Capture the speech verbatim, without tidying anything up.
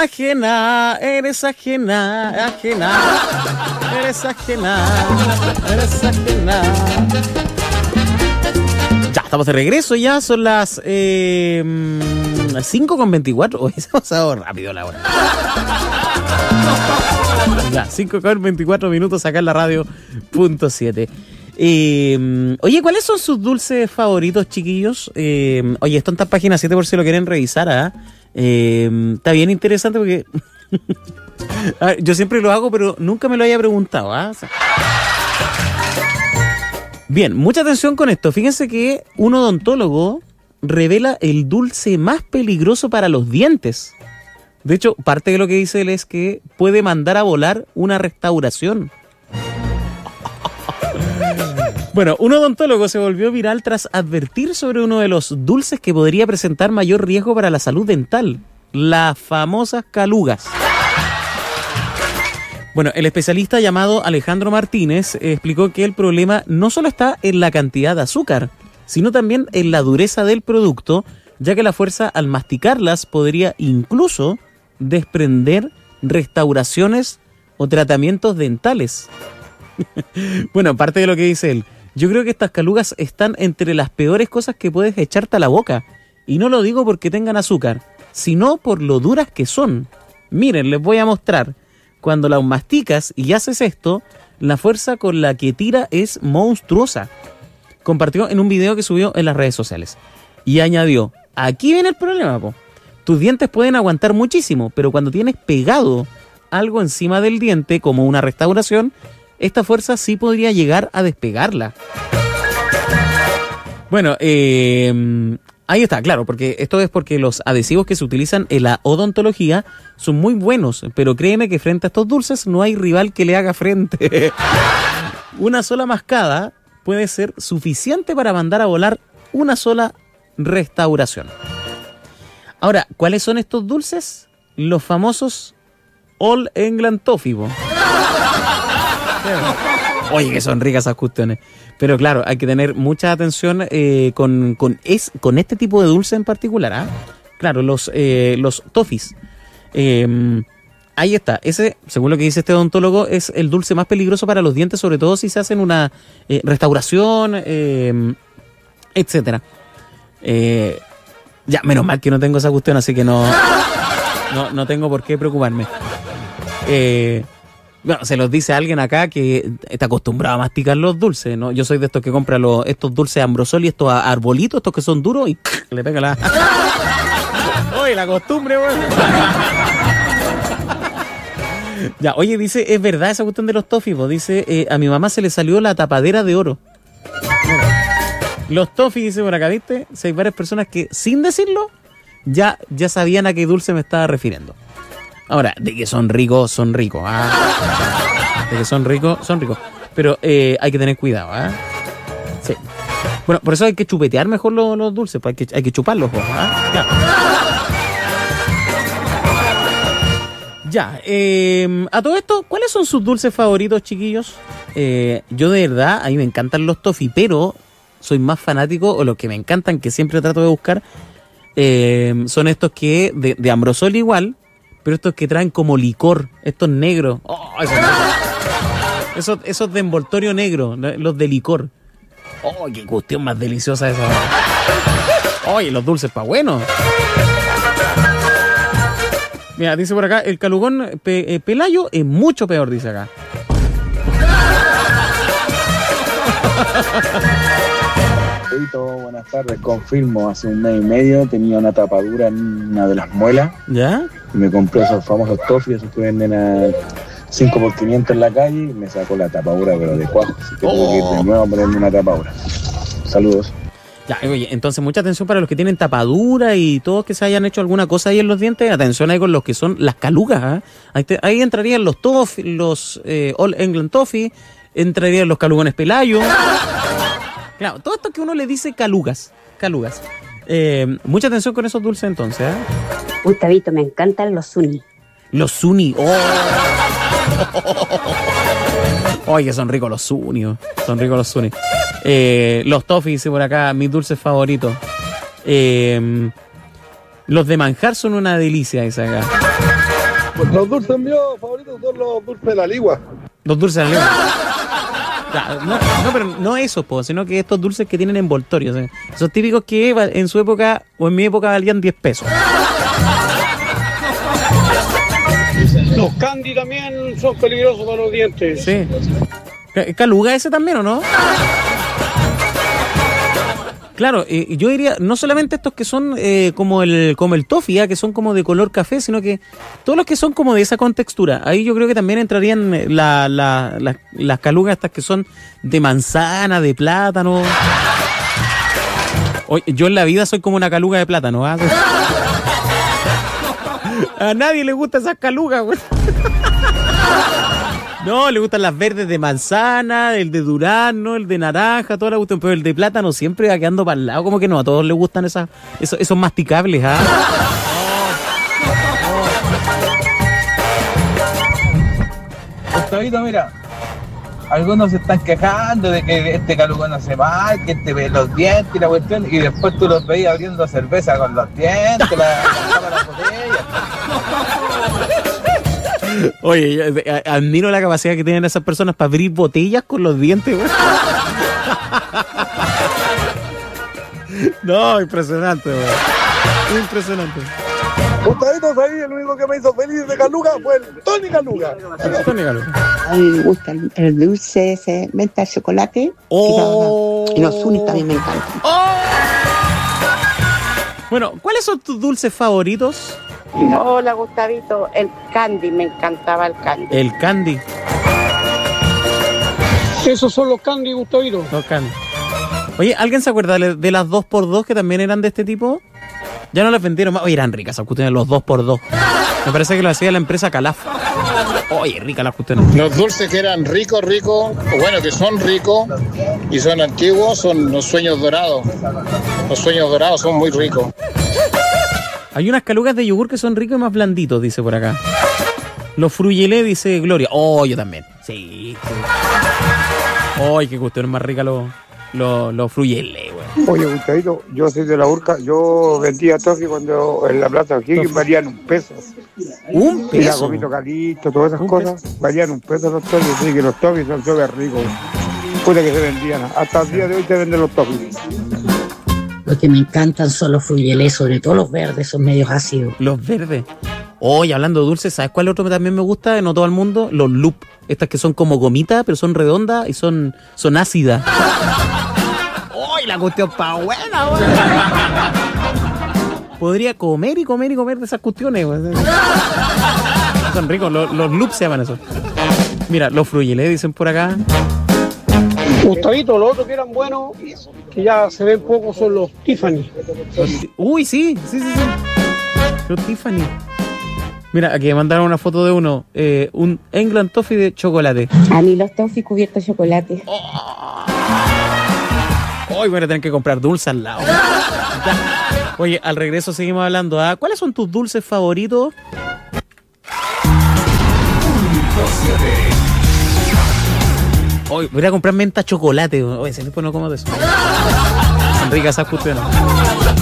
Ajena, eres ajena, ajena, eres ajena, eres ajena. Ya, estamos de regreso, ya son las eh, cinco con veinticuatro. Oye, se ha pasado rápido la hora. Ya, cinco con veinticuatro minutos acá en la radio, punto siete. Eh, oye, ¿cuáles son sus dulces favoritos, chiquillos? Eh, oye, esto está en página siete por si lo quieren revisar, ¿ah? ¿eh? Eh, está bien interesante porque a ver, yo siempre lo hago, pero nunca me lo había preguntado, ¿ah? O sea, bien, mucha atención con esto. Fíjense que un odontólogo revela el dulce más peligroso para los dientes. De hecho, parte de lo que dice él es que puede mandar a volar una restauración. Bueno, un odontólogo se volvió viral tras advertir sobre uno de los dulces que podría presentar mayor riesgo para la salud dental, las famosas calugas. Bueno, el especialista llamado Alejandro Martínez explicó que el problema no solo está en la cantidad de azúcar, sino también en la dureza del producto, ya que la fuerza al masticarlas podría incluso desprender restauraciones o tratamientos dentales. Bueno, parte de lo que dice él, yo creo que estas calugas están entre las peores cosas que puedes echarte a la boca. Y no lo digo porque tengan azúcar, sino por lo duras que son. Miren, les voy a mostrar. Cuando las masticas y haces esto, la fuerza con la que tira es monstruosa. Compartió en un video que subió en las redes sociales. Y añadió, aquí viene el problema, po. Tus dientes pueden aguantar muchísimo, pero cuando tienes pegado algo encima del diente, como una restauración, esta fuerza sí podría llegar a despegarla. Bueno, eh, ahí está, claro, porque esto es porque los adhesivos que se utilizan en la odontología son muy buenos, pero créeme que frente a estos dulces no hay rival que le haga frente. Una sola mascada puede ser suficiente para mandar a volar una sola restauración. Ahora, ¿cuáles son estos dulces? Los famosos All England Toffee. Oye, que son ricas esas cuestiones. Pero claro, hay que tener mucha atención eh, con, con, es, con este tipo de dulce en particular. ¿eh? Claro, los, eh, los toffees. Eh, ahí está. Ese, según lo que dice este odontólogo, es el dulce más peligroso para los dientes, sobre todo si se hacen una eh, restauración, eh, etcétera. Eh, ya, menos mal que no tengo esa cuestión, así que no, no, no tengo por qué preocuparme. Eh... Bueno, se los dice alguien acá que está acostumbrado a masticar los dulces, ¿no? Yo soy de estos que compra los, estos dulces Ambrosoli, estos arbolitos, estos que son duros y le pega la... ¡Oye, la costumbre, güey! Ya, oye, dice, es verdad esa cuestión de los toffees, dice, eh, a mi mamá se le salió la tapadera de oro. Los toffees, dice por acá, ¿viste? Si hay varias personas que, sin decirlo, ya, ya sabían a qué dulce me estaba refiriendo. Ahora, de que son ricos, son ricos. ¿ah? De que son ricos, son ricos. Pero eh, hay que tener cuidado. ¿ah? Sí. Bueno, por eso hay que chupetear mejor los, los dulces. Pues hay, que, hay que chuparlos. ¿ah? Ya, ya eh, a todo esto, ¿cuáles son sus dulces favoritos, chiquillos? Eh, yo de verdad, a mí me encantan los toffee, pero soy más fanático, o los que me encantan, que siempre trato de buscar, eh, son estos que, de, de Ambrosoli igual, pero estos que traen como licor, estos negros. Oh, esos, esos, esos de envoltorio negro, los de licor. Oh, qué cuestión más deliciosa esa. Oye, los dulces pa' bueno. Mira, dice por acá, el calugón pe, eh, Pelayo es mucho peor, dice acá. Buenas tardes, confirmo, hace un mes y medio tenía una tapadura en una de las muelas. ¿Ya? Y me compré esos famosos toffees, esos que venden a cinco por quinientos en la calle, y me sacó la tapadura, pero de cuajo. Así que oh. Tengo que ir de nuevo a ponerme una tapadura. Saludos. Ya, oye, entonces mucha atención para los que tienen tapadura y todos que se hayan hecho alguna cosa ahí en los dientes. Atención ahí con los que son las calugas. ¿eh? Ahí, te, ahí entrarían los toffee, los eh, All England Toffee, entrarían los calugones Pelayo. Claro, todo esto que uno le dice calugas, calugas. Eh, mucha atención con esos dulces entonces. ¿eh? Gustavito, me encantan los Zuni. Los Zuni, oh. Oye, que son ricos los Zuni, oh. Son ricos los Zuni. Eh, los toffees, dice por acá, mis dulces favoritos. Eh, los de manjar son una delicia, dice acá. Los dulces míos favoritos son los dulces de la ligua. Los dulces de la ligua. Claro, no, no, pero no esos, po, sino que estos dulces que tienen envoltorios. ¿eh? Esos típicos que en su época, o en mi época, valían diez pesos. Los candy también son peligrosos para los dientes. Sí. ¿Caluga ese también o no? Claro, eh, yo diría, no solamente estos que son eh, como el como el toffee, ¿eh? que son como de color café, sino que todos los que son como de esa contextura. Ahí yo creo que también entrarían la, la, la, las calugas estas que son de manzana, de plátano. Oye, yo en la vida soy como una caluga de plátano. ¿eh? A nadie le gustan esas calugas, güey. No, le gustan las verdes de manzana, el de durazno, el de naranja, toda la cuestión, pero el de plátano siempre va quedando para el lado, como que no, a todos les gustan esas, esos, esos masticables, ¿ah? Gustavito, mira, algunos se están quejando de que este calugo no se va, que este ve los dientes y la cuestión, y después tú los veis abriendo cerveza con los dientes, la, la, la botella. Oye, yo, a, admiro la capacidad que tienen esas personas para abrir botellas con los dientes, güey. No, impresionante, güey. Impresionante. Gustavito, ahí el único que me hizo feliz de Caluga fue el Tony Caluga. El Tony Caluga. A mí me gusta el, el dulce ese, menta chocolate. Oh. Y los unis también me encantan. Oh. Bueno, ¿cuáles son tus dulces favoritos? Hola, Gustavito. El candy, me encantaba el candy. El candy. Esos son los candy, Gustavito. Los candy. Oye, ¿alguien se acuerda de las dos por dos que también eran de este tipo? Ya no las vendieron más. Oye, eran ricas esas cuestiones, los dos por dos. Me parece que lo hacía la empresa Calaf. Oye, ricas las cuestiones. Los dulces que eran ricos, ricos, o bueno, que son ricos y son antiguos, son los sueños dorados. Los sueños dorados son muy ricos. Hay unas calugas de yogur que son ricos y más blanditos, dice por acá. Los fruyelé, dice Gloria. Oh, yo también. Sí. sí. Ay, qué cuestión más rica los lo, lo fruyelé, güey. Oye, Gustavito, yo soy de la Urca. Yo vendía toffee cuando en la plaza de O'Higgins valían un peso. ¿Un peso? Y la gomito calito, todas esas cosas, peso? Valían un peso los toffees. Así que los toffees son súper ricos. Puta que se vendían. Hasta el día de hoy se venden los toffees. Lo que me encantan son los fruyelés, sobre todo los verdes, son medios ácidos. Los verdes. Oye, hablando de dulces, ¿sabes cuál otro también me gusta? No todo el mundo. Los loop. Estas que son como gomitas, pero son redondas y son, son ácidas. ¡Uy, la cuestión pa' buena, güey! Podría comer y comer y comer de esas cuestiones, güey. Son ricos, los, los loops se llaman eso. Mira, los fruyelés dicen por acá. Gustavito, los otros que eran buenos, que ya se ven poco, son los Tiffany. Los, uy, sí, sí, sí, sí. Los Tiffany. Mira, aquí me mandaron una foto de uno, eh, un England Toffee de chocolate. A mí los toffee cubiertos de chocolate. Oh. Hoy voy a tener que comprar dulce al lado. Oye, al regreso seguimos hablando. ¿Ah? ¿Cuáles son tus dulces favoritos? Hoy voy a comprar menta chocolate. Oye, ese tipo no como de eso. Son ricas esas cuestiones.